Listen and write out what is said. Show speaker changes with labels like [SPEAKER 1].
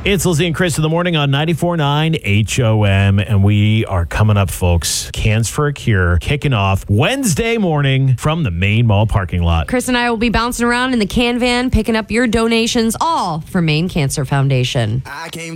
[SPEAKER 1] It's Lizzie and Chris in the morning on 94.9 HOM, and we are coming up, folks. Cans for a Cure kicking off Wednesday morning from the Main Mall parking lot.
[SPEAKER 2] Chris and I will be bouncing around in the can van, picking up your donations, all for Maine Cancer Foundation.
[SPEAKER 3] I came